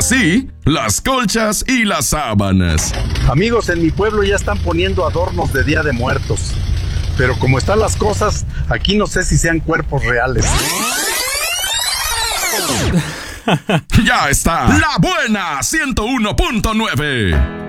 sí, las colchas y las sábanas. Amigos, en mi pueblo ya están poniendo adornos de Día de Muertos. Pero como están las cosas, aquí no sé si sean cuerpos reales. Ya está, La Buena 101.9.